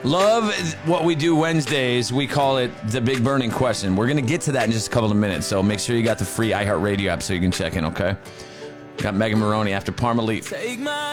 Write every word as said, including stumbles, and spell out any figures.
Love what we do Wednesdays. We call it the Big Burning Question. We're going to get to that in just a couple of minutes, so make sure you got the free iHeartRadio app so you can check in, okay? Got Megan Maroney after Parmalee. Take my